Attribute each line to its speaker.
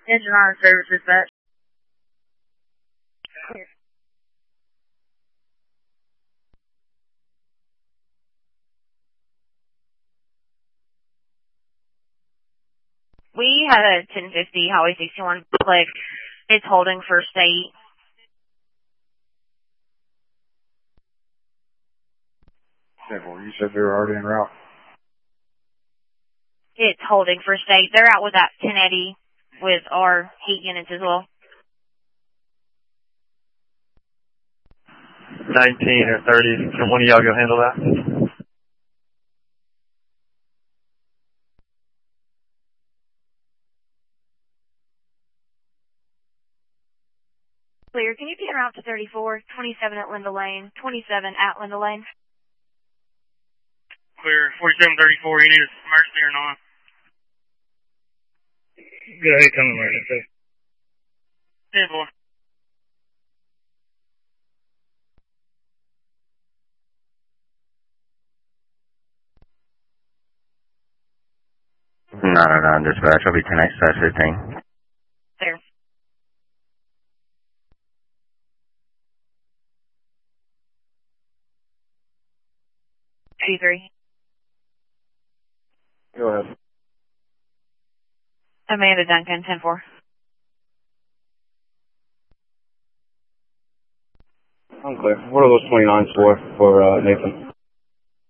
Speaker 1: Engine on service dispatch.
Speaker 2: We had a 1050 Highway 61 click. It's holding for state.
Speaker 3: You said they were already en route.
Speaker 2: It's holding for state. They're out with that 1080 with our heat units as well.
Speaker 4: 19 or 30. Can one of y'all go handle that?
Speaker 2: Clear. Can you get around to 34, 27 at Linda Lane, 27 at Linda Lane?
Speaker 5: Clear. 4734. You need a emergency or not?
Speaker 6: Go ahead, come emergency.
Speaker 5: 10-4.
Speaker 7: No, dispatch. I'll be 10X-15.
Speaker 2: There. Three.
Speaker 3: Go ahead.
Speaker 2: Amanda Duncan, 10-4.
Speaker 3: I'm clear. What are those 29s for Nathan?